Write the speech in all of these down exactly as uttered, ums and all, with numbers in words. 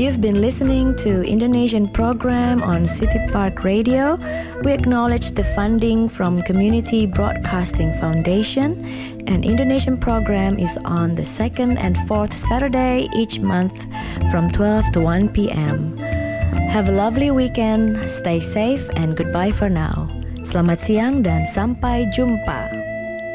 You've been listening to Indonesian program on City Park Radio. We acknowledge the funding from Community Broadcasting Foundation. An Indonesian program is on the second and fourth Saturday each month from twelve to one p.m. Have a lovely weekend, stay safe, and goodbye for now. Selamat siang dan sampai jumpa.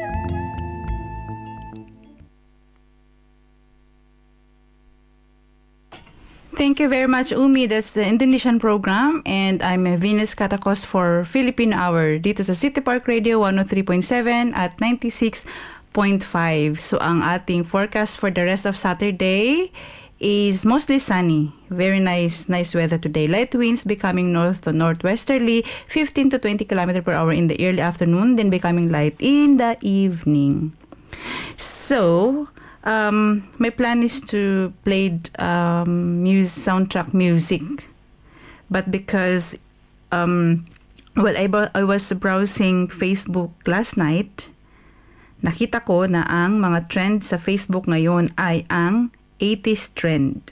Thank you very much, Umi. That's the Indonesian program. And I'm Venus Katakos for Philippine Hour. Dito sa City Park Radio one oh three point seven at ninety-six point five. So, ang ating forecast for the rest of Saturday is mostly sunny. Very nice, nice weather today. Light winds becoming north to northwesterly, fifteen to twenty kilometers per hour in the early afternoon, then becoming light in the evening. So, Um, my plan is to play um, music, soundtrack music, but because um, well, I, I was browsing Facebook last night, nakita ko na ang mga trend sa Facebook ngayon ay ang eighties trend.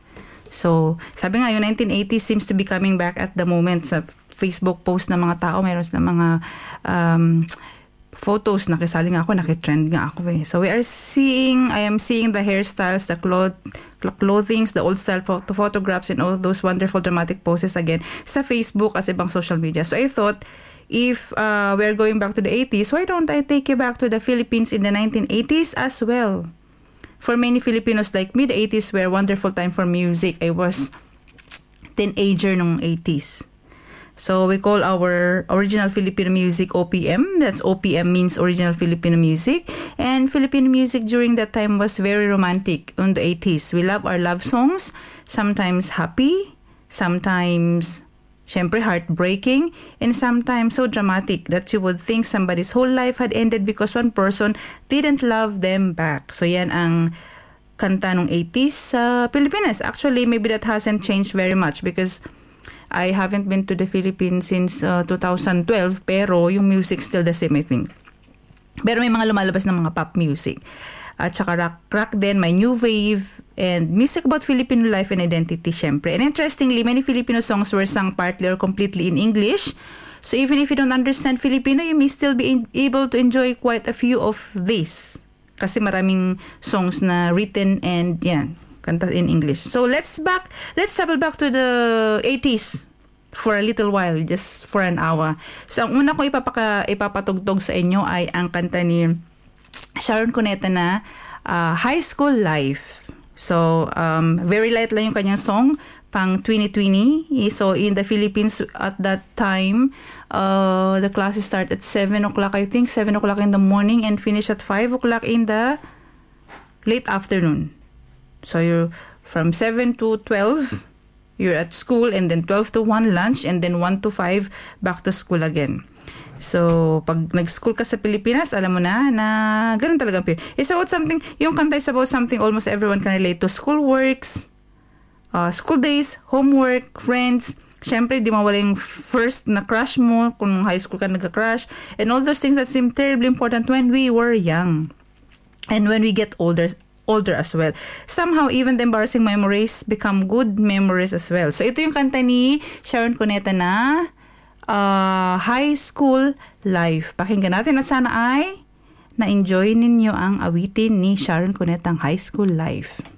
So, sabi nga yung nineteen eighties seems to be coming back at the moment sa Facebook post ng mga tao, mayroon na mga um, photos, nakisali nga ako, nakitrend nga ako eh. So we are seeing, I am seeing the hairstyles, the cloth, clothings, the old style photo, photographs, and all those wonderful dramatic poses again sa Facebook as ibang social media. So I thought, if uh, we're going back to the eighties, why don't I take you back to the Philippines in the nineteen eighties as well? For many Filipinos like me, the eighties were a wonderful time for music. I was teenager nung eighties. So we call our original Filipino music O P M. That's O P M means original Filipino music. And Filipino music during that time was very romantic in the eighties. We love our love songs, sometimes happy, sometimes syempre heartbreaking, and sometimes so dramatic that you would think somebody's whole life had ended because one person didn't love them back. So yan ang kanta ng eighties sa uh, Pilipinas. Actually, maybe that hasn't changed very much because I haven't been to the Philippines since uh, twenty twelve, pero yung music still the same, I think. Pero may mga lumalabas ng mga pop music. At saka rock, rock din, may new wave, and music about Filipino life and identity, syempre. And interestingly, many Filipino songs were sung partly or completely in English. So even if you don't understand Filipino, you may still be in, able to enjoy quite a few of these. Kasi maraming songs na written and yan, kanta in English. So let's back, let's travel back to the eighties for a little while, just for an hour. So ang una ko ipapaka, ipapatugtog sa inyo ay ang kanta ni Sharon Cuneta na uh, High School Life. So um, very light lang yung kanyang song, pang twenty twenty. So in the Philippines at that time, uh, the classes start at seven o'clock, I think, seven o'clock in the morning and finish at five o'clock in the late afternoon. So you're from seven to twelve, you're at school, and then twelve to one lunch, and then one to five back to school again. So pag nag-school ka sa Pilipinas, alam mo na na ganun talaga period. It's about something, yung kanta is about something almost everyone can relate to. School works, uh, school days, homework, friends. Siyempre, di mawala yung first na crush mo, kung high school ka nagka-crush, and all those things that seem terribly important when we were young. And when we get older, older as well. Somehow, even the embarrassing memories become good memories as well. So, ito yung kanta ni Sharon Cuneta na uh, High School Life. Pakinggan natin at sana ay na-enjoy ninyo ang awitin ni Sharon Cuneta, ang High School Life.